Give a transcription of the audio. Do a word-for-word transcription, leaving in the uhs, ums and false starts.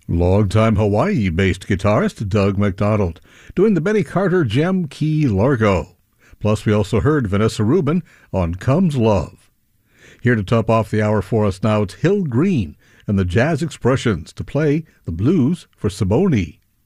Longtime Hawaii-based guitarist Doug McDonald doing the Benny Carter gem Key Largo. Plus, we also heard Vanessa Rubin on Comes Love. Here to top off the hour for us now, it's Hill Green and the Jazz Expressions to play the blues for Simone.